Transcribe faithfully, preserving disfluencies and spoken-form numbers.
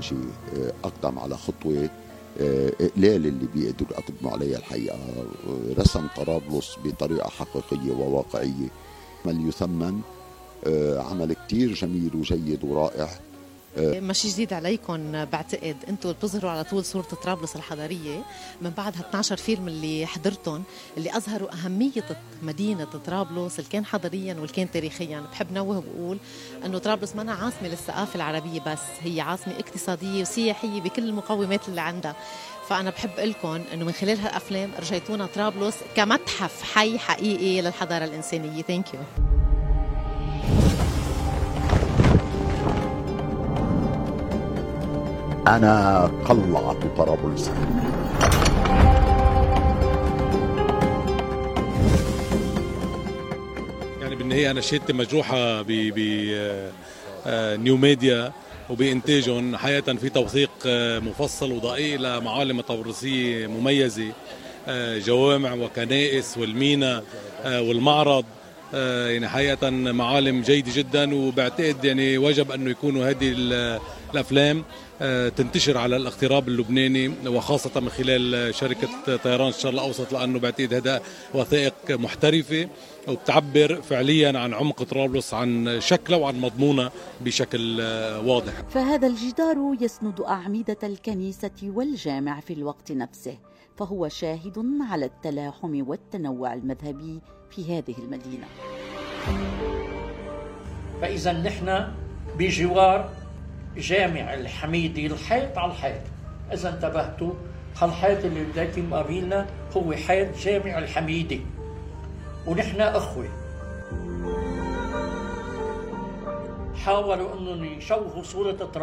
الفرنسي أقدم على خطوة إقلال اللي بيقدروا يقدموا عليها الحقيقة. رسم طرابلس بطريقة حقيقية وواقعية، عمل يثمن، عمل كتير جميل وجيد ورائع. ماشي جديد عليكم، بعتقد انتم بتظهروا على طول صورة طرابلس الحضارية من بعد ها اثني عشر فيلم اللي حضرتهم، اللي أظهروا أهمية مدينة طرابلس اللي كان حضاريا واللي كان تاريخيا. بحب نوه وأقول أنه طرابلس ما عاصمة للثقافة العربية بس، هي عاصمة اقتصادية وسياحية بكل المقومات اللي عندها. فأنا بحب لكم أنه من خلال هالأفلام رجيتونا طرابلس كمتحف حي حقيقي للحضارة الإنسانية. ثانك يو. أنا قلعة طرابلس. يعني بالنهاية أنا شهادتي مجروحة ب نيو ميديا وبإنتاجهم. حقيقة في توثيق مفصل ودقيق لمعالم طرابلسية مميزة، جوامع وكنائس والمينا والمعرض، يعني حقيقة معالم جيدة جدا. وبعتقد يعني وجب أنه يكونوا هذه الأفلام تنتشر على الاغتراب اللبناني، وخاصة من خلال شركة طيران الشرق الأوسط، لأنه بعتقد هذا وثائق محترفة وبتعبر فعليا عن عمق طرابلس، عن شكله وعن مضمونه بشكل واضح. فهذا الجدار يسند أعمدة الكنيسة والجامع في الوقت نفسه، فهو شاهد على التلاحم والتنوع المذهبي في هذه المدينة. فإذا نحن بجوار جامع الحميدي، الحيط على الحيط. إذا انتبهتوا، هالحيط اللي بدايتي مقابلنا هو حيط جامع الحميدي، ونحن أخوة. حاولوا أنهم يشوهوا صورة